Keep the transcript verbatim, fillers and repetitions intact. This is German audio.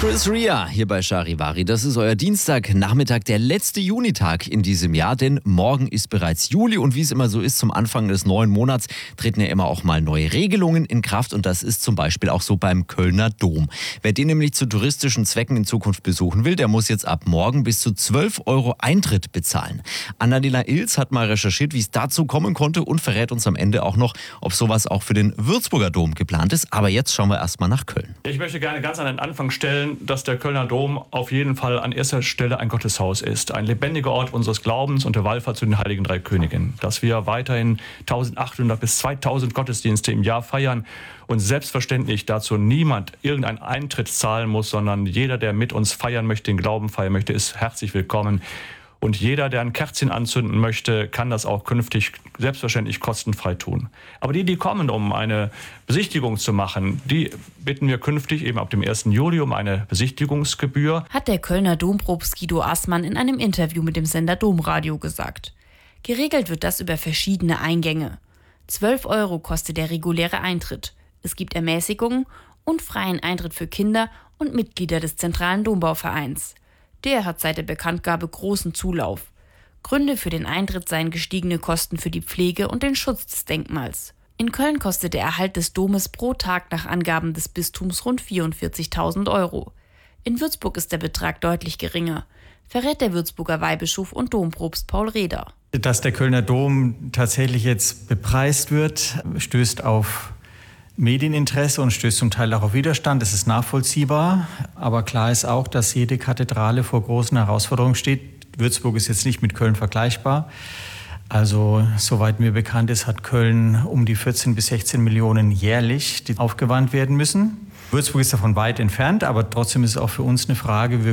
Chris Rea hier bei Charivari. Das ist euer Dienstagnachmittag, der letzte Junitag in diesem Jahr, denn morgen ist bereits Juli und wie es immer so ist, zum Anfang des neuen Monats treten ja immer auch mal neue Regelungen in Kraft und das ist zum Beispiel auch so beim Kölner Dom. Wer den nämlich zu touristischen Zwecken in Zukunft besuchen will, der muss jetzt ab morgen bis zu zwölf Euro Eintritt bezahlen. Annalena Ilz hat mal recherchiert, wie es dazu kommen konnte und verrät uns am Ende auch noch, ob sowas auch für den Würzburger Dom geplant ist. Aber jetzt schauen wir erstmal nach Köln. Ich möchte gerne ganz an den Anfang stellen, dass der Kölner Dom auf jeden Fall an erster Stelle ein Gotteshaus ist. Ein lebendiger Ort unseres Glaubens und der Wallfahrt zu den Heiligen Drei Königen. Dass wir weiterhin eintausendachthundert bis zweitausend Gottesdienste im Jahr feiern und selbstverständlich dazu niemand irgendeinen Eintritt zahlen muss, sondern jeder, der mit uns feiern möchte, den Glauben feiern möchte, ist herzlich willkommen. Und jeder, der ein Kerzchen anzünden möchte, kann das auch künftig selbstverständlich kostenfrei tun. Aber die, die kommen, um eine Besichtigung zu machen, die bitten wir künftig eben ab dem ersten Juli um eine Besichtigungsgebühr. Hat der Kölner Dompropst Guido Assmann in einem Interview mit dem Sender Domradio gesagt. Geregelt wird das über verschiedene Eingänge. zwölf Euro kostet der reguläre Eintritt. Es gibt Ermäßigungen und freien Eintritt für Kinder und Mitglieder des Zentralen Dombauvereins. Der hat seit der Bekanntgabe großen Zulauf. Gründe für den Eintritt seien gestiegene Kosten für die Pflege und den Schutz des Denkmals. In Köln kostet der Erhalt des Domes pro Tag nach Angaben des Bistums rund vierundvierzigtausend Euro. In Würzburg ist der Betrag deutlich geringer, verrät der Würzburger Weihbischof und Dompropst Paul Reder. Dass der Kölner Dom tatsächlich jetzt bepreist wird, stößt auf Medieninteresse und stößt zum Teil auch auf Widerstand. Das ist nachvollziehbar. Aber klar ist auch, dass jede Kathedrale vor großen Herausforderungen steht. Würzburg ist jetzt nicht mit Köln vergleichbar. Also, soweit mir bekannt ist, hat Köln um die vierzehn bis sechzehn Millionen jährlich, die aufgewandt werden müssen. Würzburg ist davon weit entfernt, aber trotzdem ist es auch für uns eine Frage. Wir